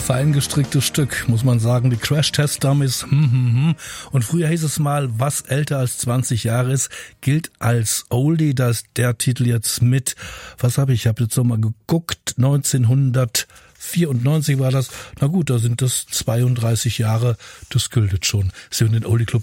Fein gestricktes Stück, muss man sagen. Die Crash-Test-Dummies. Und früher hieß es mal, was älter als 20 Jahre ist, gilt als Oldie. Da ist der Titel jetzt mit, was habe ich? Ich habe jetzt noch mal geguckt, 1994 war das. Na gut, da sind das 32 Jahre, das gilt schon. Sie hören den Oldie Club